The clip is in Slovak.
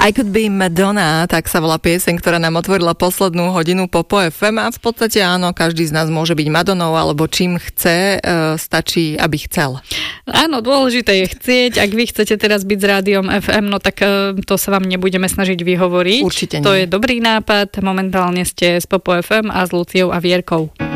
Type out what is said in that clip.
I Could Be Madonna, tak sa volá pieseň, ktorá nám otvorila poslednú hodinu Popo FM a v podstate áno, každý z nás môže byť Madonnou alebo čím chce, stačí, aby chcel. Áno, dôležité je chcieť. Ak vy chcete teraz byť s rádiom FM, no tak to sa vám nebudeme snažiť vyhovoriť. Určite nie. To je dobrý nápad. Momentálne ste s Popo FM a s Luciou a Vierkou.